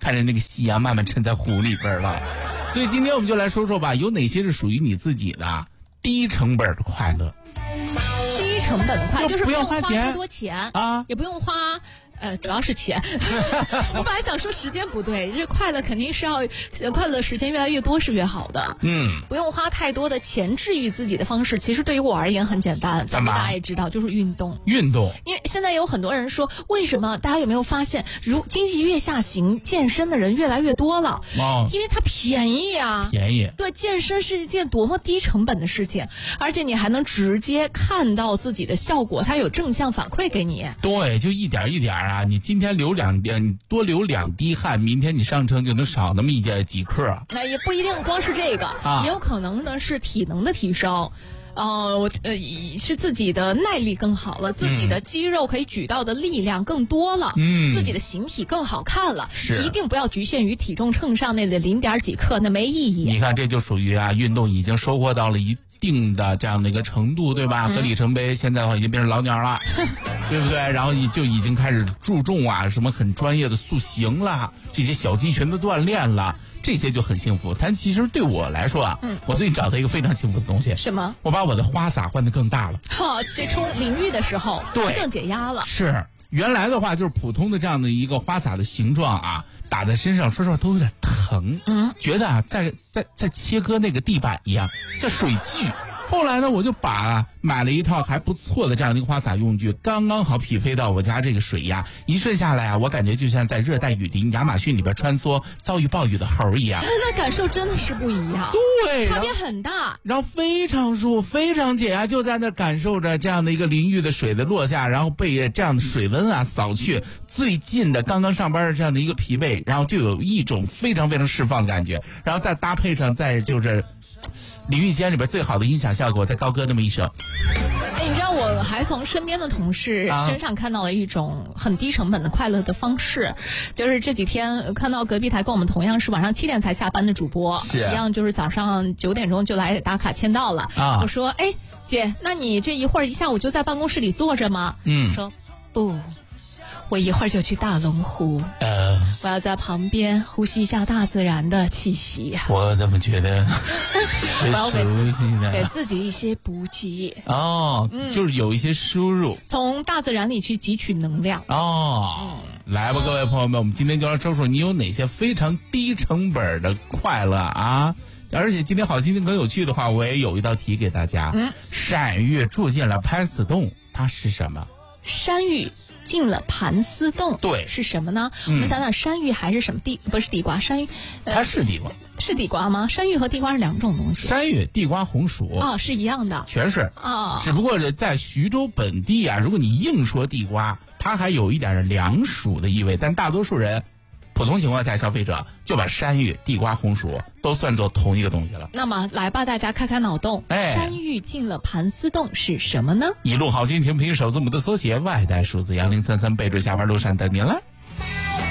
看着那个夕阳慢慢沉在湖里边了。所以今天我们就来说说吧，有哪些是属于你自己的低成本的快乐。 低成本的快乐就是不不用花用花钱太多钱啊， 也不用花主要是钱。我本来想说时间不对，这快乐肯定是要快乐时间越来越多是越好的。不用花太多的钱治愈自己的方式，其实对于我而言很简单，咱们大家也知道，就是运动。因为现在有很多人说，为什么大家有没有发现，如经济越下行，健身的人越来越多了？因为它便宜啊， 便宜。 对，健身是一件多么低成本的事情，而且你还能直接看到自己的效果，它有正向反馈给你。 对，就一点一点啊，你今天你多流2滴汗，明天你上称就能少那么几克。 那也不一定光是这个，也有可能呢是体能的提升。是自己的耐力更好了，自己的肌肉可以举到的力量更多了，自己的形体更好看了。一定不要局限于体重秤上那的0.几克，那没意义。 你看，这就属于运动已经收获到了一定的这样的一个程度，对吧？和里程碑现在的话已经变成老鸟了，对不对？然后就已经开始注重什么很专业的塑形了，这些小肌群的锻炼了。这些就很幸福，但其实对我来说我最近找到一个非常幸福的东西。 什么？ 我把我的花洒换得更大了。 接充淋浴的时候，对，更解压了。 是，原来的话就是普通的这样的一个花洒的形状打在身上，说实话都有点疼。觉得在切割那个地板一样，像水锯。后来呢，我就买了一套还不错的这样的一个花洒用具，刚刚好匹配到我家这个水压，一顺下来我感觉就像在热带雨林亚马逊里边穿梭遭遇暴雨的猴一样。 那感受真的是不一样， 对， 差别很大， 然后非常舒服，非常解压，就在那感受着这样的一个淋浴的水的落下，然后被这样的水温扫去最近的刚刚上班的这样的一个疲惫，然后就有一种非常非常释放的感觉，然后再搭配上就是淋浴间里边最好的音响效果，再高歌那么一声。 你知道我还从身边的同事身上看到了一种很低成本的快乐的方式，就是这几天看到隔壁台跟我们同样是晚上7点才下班的主播，一样就是早上9点钟就来打卡签到了。我说姐，那你这一会儿一下午就在办公室里坐着吗？说不，我一会儿就去大龙湖，我要在旁边呼吸一下大自然的气息。 我怎么觉得我要给自己一些补给就是有一些输入， 从大自然里去汲取能量。 来吧，各位朋友们，我们今天就来说说你有哪些非常低成本的快乐啊！而且今天好心情更有趣的话，我也有一道题给大家。山芋住进了盘丝洞，它是什么？ 山芋进了盘丝洞， 对， 是什么呢？我们想想，山芋还是什么不是地瓜，山芋它是地瓜， 是地瓜吗？山芋和地瓜是两种东西。 山芋、地瓜、红薯是一样的， 全是只不过在徐州本地如果你硬说地瓜，它还有一点凉薯的意味，但大多数人普通情况下消费者就把山芋、地瓜、红薯都算作同一个东西了。 那么来吧，大家开开脑洞，山芋进了盘丝洞是什么呢？ 一路好心情拼手字母的缩写，外带数字1033，备注下班路上等您了。